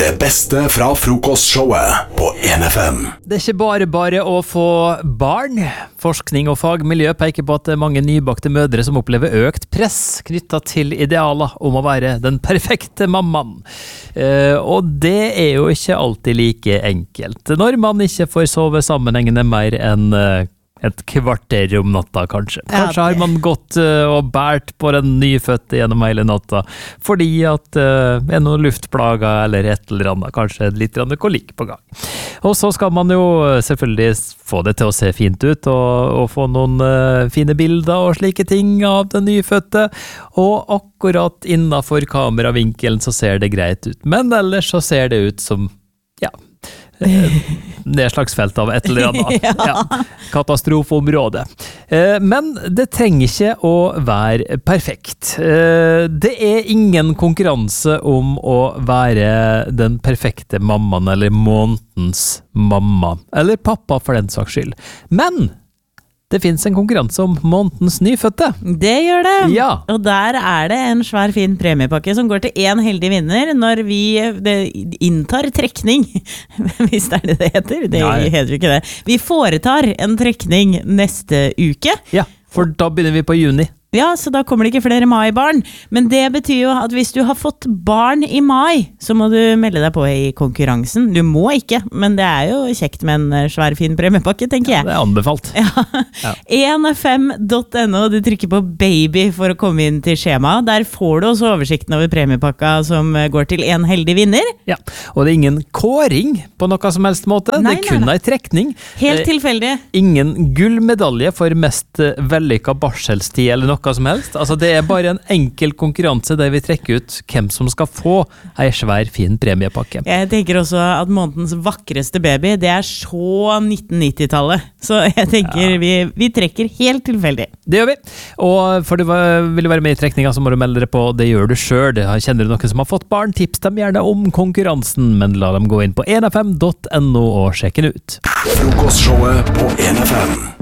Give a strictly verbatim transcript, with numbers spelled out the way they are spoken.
Det beste fra frokostshowet på en F M. Det er ikke bare bare å få barn. Forskning og fagmiljø peker på at det er mange nybakte mødre som opplever økt press knyttet til idealer om å være den perfekte mammaen. Eh, og det er jo ikke alltid like enkelt. Når man ikke får sove sammenhengende mer enn eh, et kvarter om natta, kanskje. Kanskje har man gått uh, og bært på den nyfødte gjennom hele natta, fordi at uh, er noen luftplager eller et eller annet, kanskje litt kolikk på gang. Og så skal man jo selvfølgelig få det til å se fint ut, og, og få noen uh, fine bilder og slike ting av den nyfødte, og akkurat innenfor kameravinkelen så ser det greit ut. Men ellers så ser det ut som, ja, nedslagsfelt av et eller annet. Ja. Ja. Katastrofeområde. Men det trenger ikke å være perfekt. Det er ingen konkurranse om å være den perfekte mammaen eller månedens mamma, eller pappa for den saks skyld. Men det finnes en konkurranse om månedens nyfødte. Det gjør det. Ja. Og der er det en svær fin premiepakke som går til en heldig vinner når vi det, inntar trekning. Hvis det er det det heter. Det Nei. heter jo ikke det. Vi foretar en trekning neste uke. Ja, for da begynner vi på juni. Ja, så da kommer det ikke flere mai-barn. Men det betyr jo at hvis du har fått barn i mai, så må du melde deg på i konkurransen. Du må ikke, men det er jo kjekt med en svær fin premiepakke, tenker jeg. Ja, det er anbefalt. Ja. Ja. en f m punktum n o, du trykker på baby for å komme inn til skjema. Der får du også oversikten over premiepakka som går til en heldig vinner. Ja, og det er ingen kåring på noe som helst måte. Nei, det er kun nei, nei. en trekning. Helt Eh, tilfeldig. Ingen gullmedalje for mest eh, vellykka barselstid eller noe som helst. Altså, det er bare en enkel konkurranse der vi trekker ut hvem som skal få en svær, fin premiepakke. Jeg tenker også at månedens vakreste baby, det er så nitten nitti-tallet. Så jeg tenker Ja. vi, vi trekker helt tilfeldig. Det gjør vi. Og for du va- vil være med i trekninga, så må du melde deg på. Det gjør du selv. Kjenner du noen som har fått barn? Tips dem gjerne om konkurransen, men la dem gå inn på en f m punktum n o og sjekke den ut. Frokostshowet på en F M.